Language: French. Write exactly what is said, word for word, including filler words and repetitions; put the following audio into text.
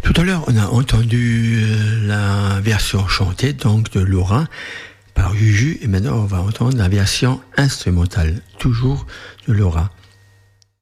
Tout à l'heure, on a entendu la version chantée donc de Laura par Juju, et maintenant on va entendre la version instrumentale, toujours de Laura.